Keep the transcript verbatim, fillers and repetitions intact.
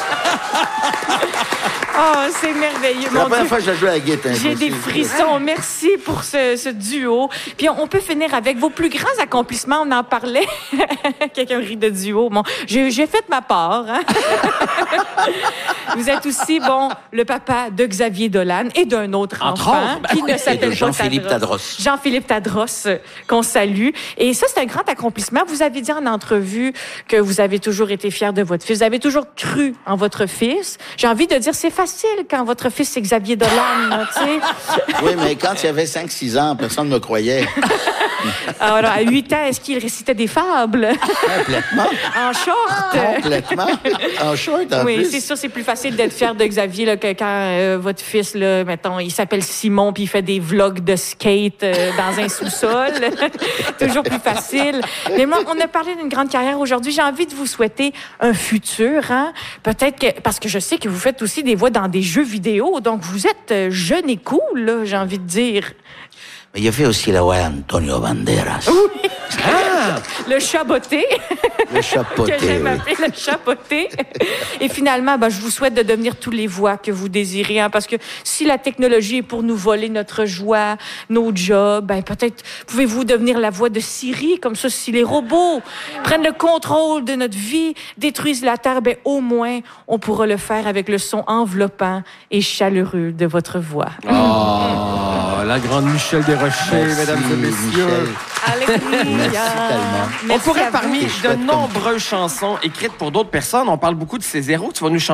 Oh, c'est merveilleux. C'est la Mon première Dieu. fois que je joue à la guitare. J'ai des frissons. Merci pour ce, ce duo. Puis on, on peut finir avec vos plus grands accomplissements. On en parlait. Quelqu'un rit de duo. Bon, j'ai, j'ai fait ma part. Hein? Vous êtes aussi, bon, le papa de Xavier Dolan et d'un autre Entre enfant autres, ben qui oui. ne s'appelle Et de Jean-Philippe pas Tadros. Jean-Philippe Tadros, euh, qu'on salue. Et ça, c'est un grand accomplissement. Vous avez dit en entrevue que vous avez toujours été fier de votre fils. Vous avez toujours cru en votre fils. J'ai envie de dire, c'est facile quand votre fils, c'est Xavier Dolan, là, tu sais. Oui, mais quand il avait cinq six ans, personne ne me croyait. Alors, à huit ans, est-ce qu'il récitait des fables? Complètement. En short? Complètement. En short, en Oui, plus. c'est sûr, c'est plus facile d'être fier de Xavier là, que quand euh, votre fils, là, mettons, il s'appelle Simon puis il fait des vlogs de skate euh, dans un sous-sol. Toujours plus facile. Mais moi, on a parlé d'une grande carrière aujourd'hui. J'ai envie de vous souhaiter un futur, hein. Peut-être que, parce que je sais que vous faites aussi des voix dans des jeux vidéo, donc vous êtes euh, jeune et cool, là, j'ai envie de dire. Mais il a fait aussi la voix Antonio Banderas. Oui. Ah! Le chaboté. Le chapeauté, que j'aime oui. appeler le chapeauté. Et finalement, ben, je vous souhaite de devenir tous les voix que vous désirez, hein, parce que si la technologie est pour nous voler notre joie, nos jobs, ben, peut-être pouvez-vous devenir la voix de Siri, comme ça, si les robots prennent le contrôle de notre vie, détruisent la Terre, ben, au moins, on pourra le faire avec le son enveloppant et chaleureux de votre voix. Oh, la grande Michel Desrochers, Merci, mesdames et messieurs. Michel. Alléluia. Merci tellement. On Merci pourrait, à vous. parmi C'est de chouette comme- nombreuses chansons écrites pour d'autres personnes, on parle beaucoup de ces zéros. Tu vas nous chanter